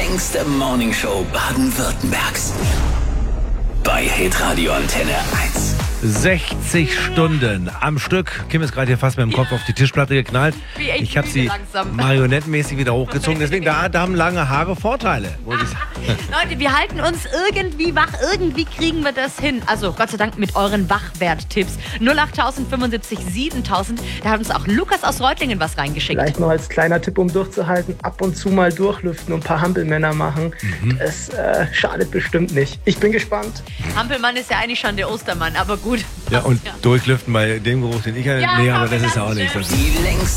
längste Morningshow Baden-Württembergs. Bei Hitradio Antenne 1. 60 Stunden am Stück. Kim ist gerade hier fast mit dem Kopf auf die Tischplatte geknallt. Ich habe sie marionettenmäßig wieder hochgezogen. Deswegen, da haben lange Haare Vorteile. Leute, wir halten uns irgendwie wach. Irgendwie kriegen wir das hin. Also Gott sei Dank mit euren Wachwert-Tipps. 08075 7000. Da hat uns auch Lukas aus Reutlingen was reingeschickt. Vielleicht noch als kleiner Tipp, um durchzuhalten, ab und zu mal durchlüften und ein paar Hampelmänner machen. Es schadet bestimmt nicht. Ich bin gespannt. Hampelmann ist ja eigentlich schon der Ostermann, aber gut. Ja, und durchlüften bei dem Geruch, den ich habe. Nee, aber das ist auch nicht. Die längste